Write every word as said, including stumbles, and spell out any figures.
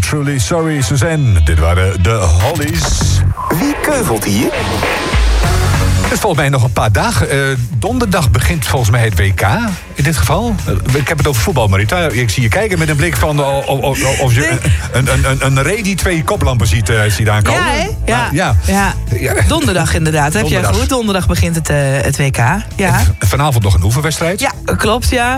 Truly Sorry Suzanne. Dit waren de Hollies. Wie keuvelt hier? Het is volgens mij nog een paar dagen. Uh, donderdag begint volgens mij het W K. In dit geval. Uh, ik heb het over voetbal, Marita. Ik zie je kijken met een blik van of, of, of je nee. een, een, een, een ree die twee koplampen ziet, uh, ziet aankomen. Ja, hè? Ja. Uh, ja. ja. ja. Donderdag inderdaad. Heb jij goed? Donderdag begint het, uh, het W K. Ja. En vanavond nog een oefenwedstrijd. Ja, klopt, ja.